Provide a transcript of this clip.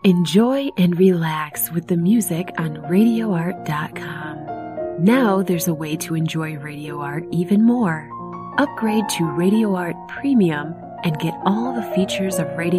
Enjoy and relax with the music on RadioArt.com. Now there's a way to enjoy Radio Art even more. Upgrade to Radio Art Premium and get all the features of Radio